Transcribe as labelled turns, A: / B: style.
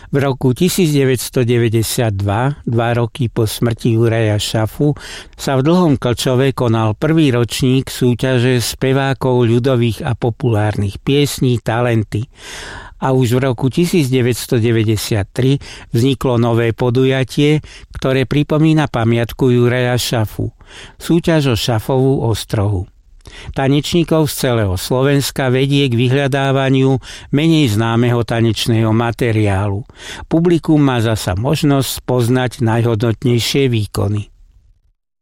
A: V roku 1992, 2 roky po smrti Juraja Šafu, sa v Dlhom Klčove konal prvý ročník súťaže spevákov ľudových a populárnych piesní Talenty. A už v roku 1993 vzniklo nové podujatie, ktoré pripomína pamiatku Juraja Šafu. Súťaž o Šafovú ostrohu. Tanečníkov z celého Slovenska vedie k vyhľadávaniu menej známeho tanečného materiálu. Publikum má zasa možnosť spoznať najhodnotnejšie výkony.